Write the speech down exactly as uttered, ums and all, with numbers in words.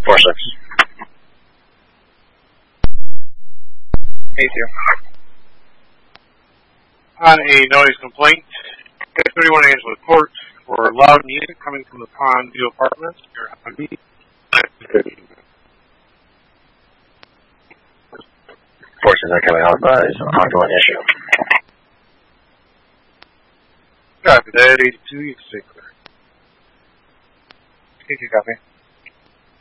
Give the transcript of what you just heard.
Four six. Eight two. On a noise complaint, thirty-one Angela Court for loud music coming from the Pond View Apartments. Forces are coming out, but it's an ongoing issue. Copy that, eighty-two, you can stay clear. Thank you, copy.